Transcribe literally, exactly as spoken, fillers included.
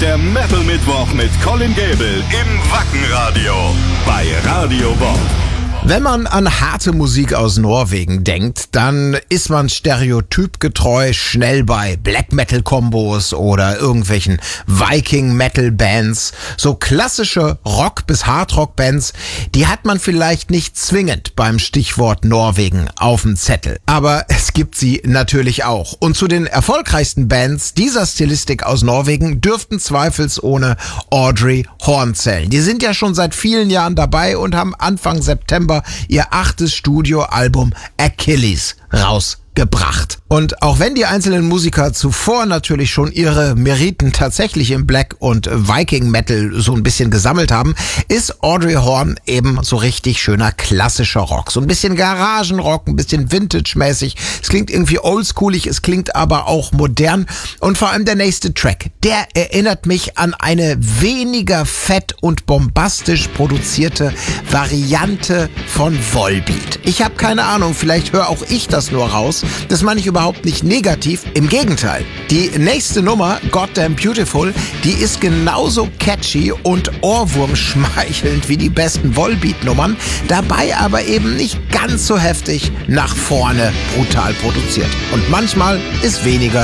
der Metal Mittwoch mit Colin Gable im Wackenradio bei Radio Bob. Wenn man an harte Musik aus Norwegen denkt, dann ist man stereotypgetreu schnell bei Black Metal Kombos oder irgendwelchen Viking Metal Bands. So klassische Rock- bis Hardrock Bands, die hat man vielleicht nicht zwingend beim Stichwort Norwegen auf dem Zettel. Aber es gibt sie natürlich auch. Und zu den erfolgreichsten Bands dieser Stilistik aus Norwegen dürften zweifelsohne Audrey Horn zählen. Die sind ja schon seit vielen Jahren dabei und haben Anfang September ihr achtes Studioalbum Achilles rausgebracht. Und auch wenn die einzelnen Musiker zuvor natürlich schon ihre Meriten tatsächlich im Black- und Viking-Metal so ein bisschen gesammelt haben, ist Audrey Horn eben so richtig schöner klassischer Rock. So ein bisschen Garagenrock, ein bisschen Vintage-mäßig. Es klingt irgendwie oldschoolig, es klingt aber auch modern. Und vor allem der nächste Track, der erinnert mich an eine weniger fett und bombastisch produzierte Variante von Volbeat. Ich habe keine Ahnung, vielleicht höre auch ich das nur raus. Das meine ich überhaupt nicht negativ. Im Gegenteil. Die nächste Nummer, Goddamn Beautiful, die ist genauso catchy und ohrwurmschmeichelnd wie die besten Volbeat-Nummern, dabei aber eben nicht ganz so heftig nach vorne brutal produziert. Und manchmal ist weniger